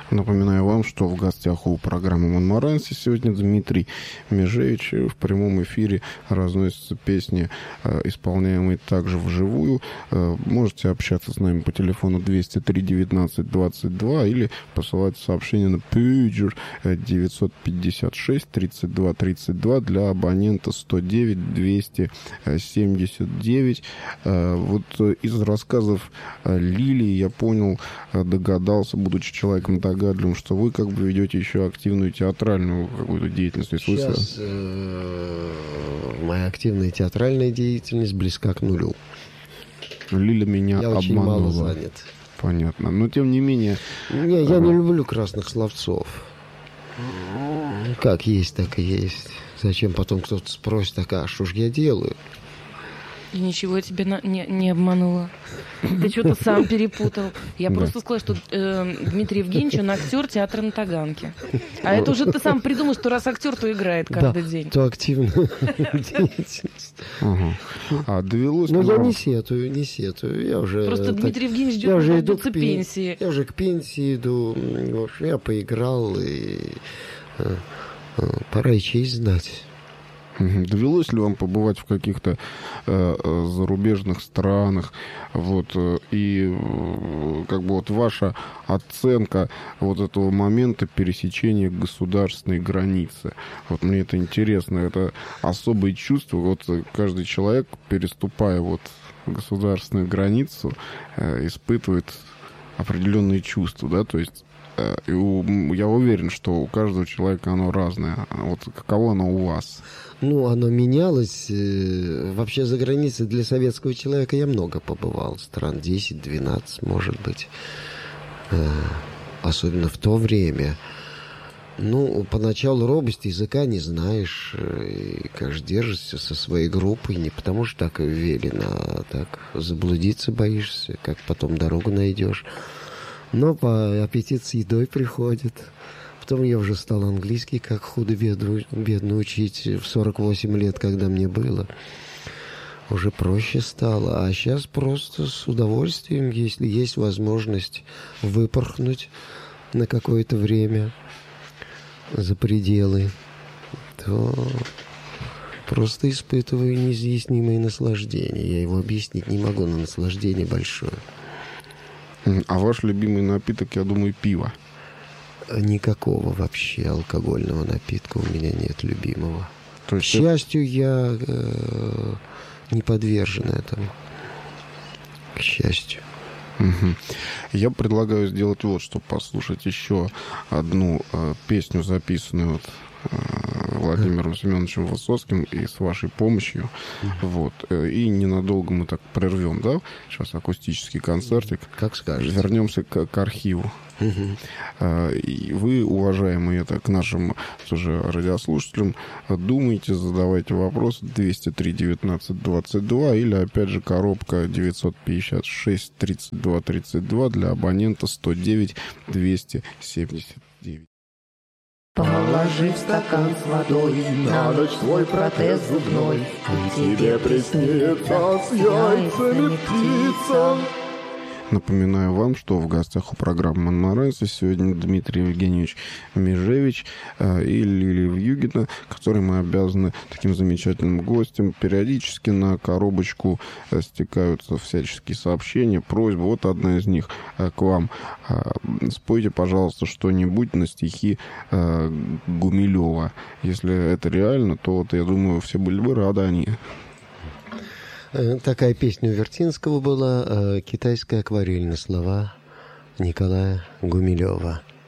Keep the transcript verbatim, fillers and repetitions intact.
Напоминаю вам, что в гостях у программы «Монмаранси» сегодня Дмитрий Межевич. В прямом эфире разносятся песни, исполняемые также вживую. Можете общаться с нами по телефону двести три девятнадцать двадцать два или посылать сообщение на пейджер девятьсот пятьдесят шесть тридцать два тридцать два для абонента сто девять двести семьдесят девять. Вот из рассказов Лилии я понял, догадался, будучи человеком так гадливым, что вы как бы ведете еще активную театральную какую-то деятельность. Сейчас э, моя активная театральная деятельность близка к нулю. Лиля меня я обманула. очень мало занят. Понятно. Но тем не менее... Не, я не люблю красных словцов. Как есть, так и есть. Зачем потом кто-то спросит, так, а что ж я делаю? И ничего я тебя на... не, не обманула. Ты что-то сам перепутал. Я просто сказала, что э, Дмитрий Евгеньевич, он актер театра на Таганке. А это уже ты сам придумал, что раз актер, то играет каждый день. То активно деятельность. А довелось... Ну, я не сетую, не сетую. Я уже... Просто Дмитрий Евгеньевич ждет, я иду к пенсии. Я уже к пенсии иду. В общем, я поиграл, и пора и честь знать. Довелось ли вам побывать в каких-то э, зарубежных странах, вот, и э, как бы вот ваша оценка вот этого момента пересечения государственной границы? Вот мне это интересно, это особые чувства, вот каждый человек, переступая вот государственную границу, э, испытывает определенные чувства, да, то есть э, я уверен, что у каждого человека оно разное. Вот каково оно у вас? Ну, оно менялось. Вообще за границей для советского человека я много побывал. Стран десять-двенадцать, может быть. Особенно в то время. Ну, поначалу робость, языка не знаешь. И, конечно, держишься со своей группой. Не потому что так велено, а так заблудиться боишься, как потом дорогу найдешь. Но по аппетит с едой приходит. Потом я уже стал английский, как худо-бедно бедно учить в сорок восемь лет, когда мне было. Уже проще стало. А сейчас просто с удовольствием, если есть возможность выпорхнуть на какое-то время за пределы, то просто испытываю неизъяснимое наслаждение. Я его объяснить не могу, но наслаждение большое. А ваш любимый напиток, я думаю, пиво? Никакого вообще алкогольного напитка у меня нет любимого. То есть К счастью, я э, не подвержен этому. К счастью. Угу. Я предлагаю сделать вот, чтобы послушать еще одну э, песню, записанную вот, э, Владимиром Семеновичем Высоцким и с вашей помощью. Uh-huh. Вот. И ненадолго мы так прервем, да? Сейчас акустический концертик. Как скажете. Вернемся к, к архиву. Uh-huh. И вы, уважаемые, это к нашим тоже радиослушателям, думайте, задавайте вопросы двести три девятнадцать двадцать два или, опять же, коробка девятьсот пятьдесят шесть тридцать два тридцать два для абонента сто девять двести семьдесят девять. Положи в стакан с водой на ночь свой протез зубной, и тебе приснится с яйцами птица. Напоминаю вам, что в гостях у программы «Монмаранси» сегодня Дмитрий Евгеньевич Межевич э, и Лилия Вьюгина, которым мы обязаны таким замечательным гостем. Периодически на коробочку э, стекаются всяческие сообщения, просьбы. Вот одна из них э, к вам. Э, спойте, пожалуйста, что-нибудь на стихи э, Гумилева. Если это реально, то вот, я думаю, все были бы рады они. Такая песня у Вертинского была, «Китайская акварель» на слова Николая Гумилева.